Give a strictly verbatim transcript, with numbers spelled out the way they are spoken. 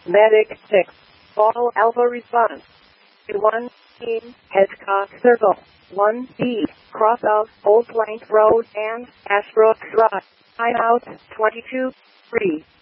Medic six. All Alpha response. To one team, Hedgecock Circle. one B, cross of Old Plank Road and Ashbrook Drive. Time out twenty-two three.